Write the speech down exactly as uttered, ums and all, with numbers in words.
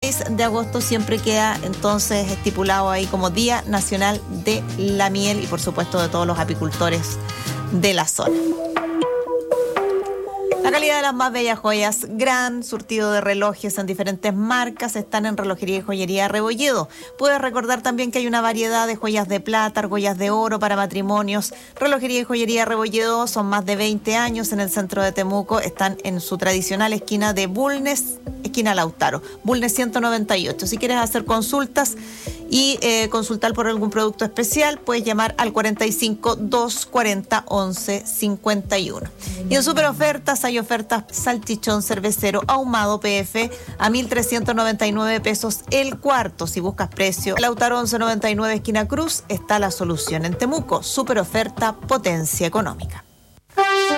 seis de agosto siempre queda entonces estipulado ahí como Día Nacional de la Miel y por supuesto de todos los apicultores de la zona. La calidad de las más bellas joyas, gran surtido de relojes en diferentes marcas, están en Relojería y Joyería Rebolledo. Puedes recordar también que hay una variedad de joyas de plata, argollas de oro para matrimonios. Relojería y Joyería Rebolledo son más de veinte años en el centro de Temuco. Están en su tradicional esquina de Bulnes, esquina Lautaro, Bulnes ciento noventa y ocho. Si quieres hacer consultas y eh, consultar por algún producto especial, puedes llamar al cuarenta y cinco, doscientos cuarenta, once cincuenta y uno. Y en super ofertas hay ofertas salchichón cervecero ahumado P F a mil trescientos noventa y nueve pesos el cuarto. Si buscas precio Lautaro once noventa y nueve esquina Cruz, está la solución. En Temuco, super oferta, potencia económica.